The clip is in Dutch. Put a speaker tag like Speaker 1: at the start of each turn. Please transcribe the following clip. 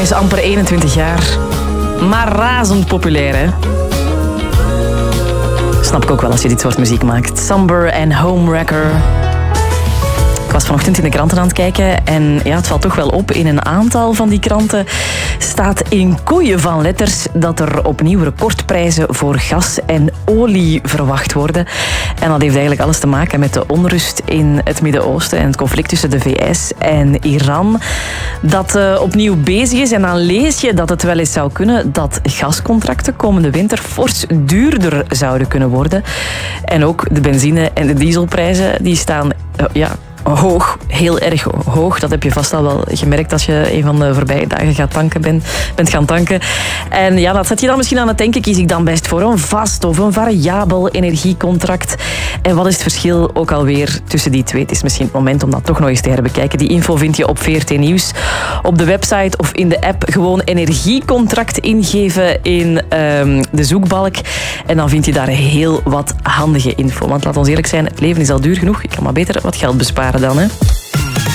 Speaker 1: Hij is amper 21 jaar. Maar razend populair, hè? Snap ik ook wel als je dit soort muziek maakt. Somber en Homewrecker. Ik was vanochtend in de kranten aan het kijken en ja, het valt toch wel op. In een aantal van die kranten staat in koeien van letters dat er opnieuw recordprijzen voor gas en olie verwacht worden. En dat heeft eigenlijk alles te maken met de onrust in het Midden-Oosten en het conflict tussen de VS en Iran. Dat opnieuw bezig is en dan lees je dat het wel eens zou kunnen dat gascontracten komende winter fors duurder zouden kunnen worden. En ook de benzine- en de dieselprijzen die staan hoog, heel erg hoog. Dat heb je vast al wel gemerkt als je een van de voorbije dagen bent gaan tanken. En ja, dat zet je dan misschien aan het denken. Kies ik dan best voor een vast of een variabel energiecontract? En wat is het verschil ook alweer tussen die twee? Het is misschien het moment om dat toch nog eens te herbekijken. Die info vind je op VRT Nieuws. Op de website of in de app gewoon energiecontract ingeven in de zoekbalk. En dan vind je daar heel wat handige info. Want laat ons eerlijk zijn, het leven is al duur genoeg. Ik kan maar beter wat geld besparen dan, hè.